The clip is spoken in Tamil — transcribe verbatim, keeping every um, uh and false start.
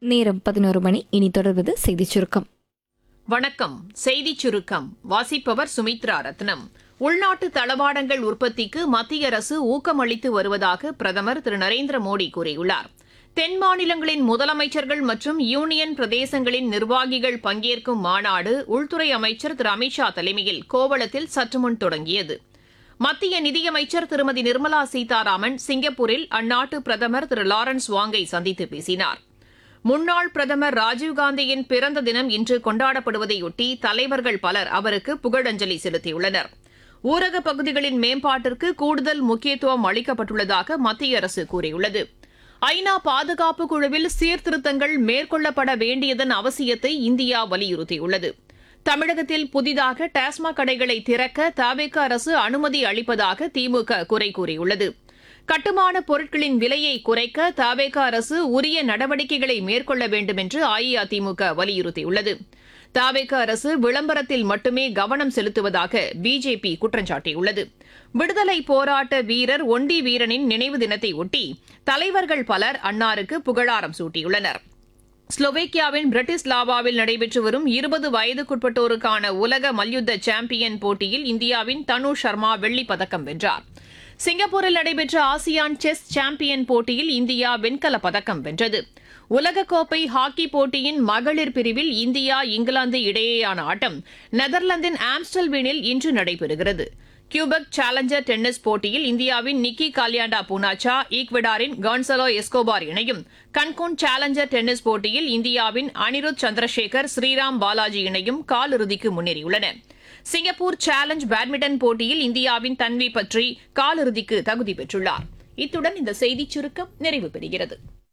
நேரம் பதினோரு மணி. இனி தொடர்வது செய்திச் சுருக்கம். வணக்கம். செய்திச் சுருக்கம் வாசிப்பவர் சுமித்ரா ரத்னம். உள்நாட்டு தளவாடங்கள் உற்பத்திக்கு மத்திய அரசு ஊக்கமளித்து வருவதாக பிரதமர் திரு நரேந்திர மோடி கூறியுள்ளார். தென் மாநிலங்களின் முதலமைச்சர்கள் மற்றும் யூனியன் பிரதேசங்களின் நிர்வாகிகள் பங்கேற்கும் மாநாடு உள்துறை அமைச்சர் திரு அமித்ஷா தலைமையில் கோவளத்தில் சற்றுமுன் தொடங்கியது. மத்திய நிதியமைச்சர் திருமதி நிர்மலா சீதாராமன் சிங்கப்பூரில் அந்நாட்டு பிரதமர் திரு லாரன்ஸ் வாங்கை சந்தித்து பேசினார். முன்னாள் பிரதமர் ராஜீவ்காந்தியின் பிறந்த தினம் இன்று கொண்டாடப்படுவதையொட்டி தலைவர்கள் பலர் அவருக்கு புகழஞ்சலி செலுத்தியுள்ளனர். ஊரகப் பகுதிகளின் மேம்பாட்டிற்கு கூடுதல் முக்கியத்துவம் அளிக்கப்பட்டுள்ளதாக மத்திய அரசு கூறியுள்ளது. ஐநா பாதுகாப்பு குழுவில் சீர்திருத்தங்கள் மேற்கொள்ளப்பட வேண்டியதன் அவசியத்தை இந்தியா வலியுறுத்தியுள்ளது. தமிழகத்தில் புதிதாக டாஸ்மாக் கடைகளை திறக்க தவேக அரசு அனுமதி அளிப்பதாக திமுக குறை கூறியுள்ளது. கட்டுமான பொருட்களின் விலையை குறைக்க தவேக அரசு உரிய நடவடிக்கைகளை மேற்கொள்ள வேண்டும் என்று அஇஅதிமுக வலியுறுத்தியுள்ளது. தவேக அரசு விளம்பரத்தில் மட்டுமே கவனம் செலுத்துவதாக பிஜேபி குற்றம் சாட்டியுள்ளது. விடுதலை போராட்ட வீரர் ஒண்டி வீரனின் நினைவு தினத்தை ஒட்டி தலைவர்கள் பலர் அன்னாருக்கு புகழாரம் சூட்டியுள்ளனர். ஸ்லோவேக்கியாவின் பிரிட்டிஸ்லாவாவில் நடைபெற்று வரும் இருபது வயதுக்குட்பட்டோருக்கான உலக மல்யுத்த சாம்பியன் போட்டியில் இந்தியாவின் தனு சர்மா வெள்ளிப் பதக்கம் வென்றார். சிங்கப்பூரில் நடைபெற்ற ஆசியான் செஸ் சாம்பியன் போட்டியில் இந்தியா வெண்கலப் பதக்கம் வென்றது. உலகக்கோப்பை ஹாக்கி போட்டியின் மகளிர் பிரிவில் இந்தியா இங்கிலாந்து இடையேயான ஆட்டம் நெதர்லாந்தின் ஆம்ஸ்டல்வீனில் இன்று நடைபெறுகிறது. கியூபெக் சேலஞ்சர் டென்னிஸ் போட்டியில் இந்தியாவின் நிக்கி காலியாண்டா பூனாச்சா ஈக்வெடாரின் கான்சலோ எஸ்கோபார் இணையும், கன்கூன் சேலஞ்சர் டென்னிஸ் போட்டியில் இந்தியாவின் அனிருத் சந்திரசேகர் ஸ்ரீராம் பாலாஜி இணையும் காலிறுதிக்கு முன்னேறியுள்ளன. சிங்கப்பூர் சேலஞ்ச் பேட்மிண்டன் போட்டியில் இந்தியாவின் தன்வி பற்றி காலிறுதிக்கு தகுதி பெற்றுள்ளார். இத்துடன் இந்த செய்திச் சுருக்கம் நிறைவு பெறுகிறது.